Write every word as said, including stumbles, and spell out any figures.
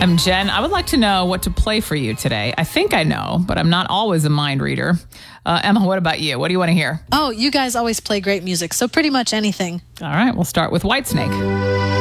I'm Jen. I would like to know what to play for you today. I think I know, but I'm not always a mind reader. Uh, Emma, what about you? What do you want to hear? Oh, you guys always play great music, so pretty much anything. All right, we'll start with Whitesnake.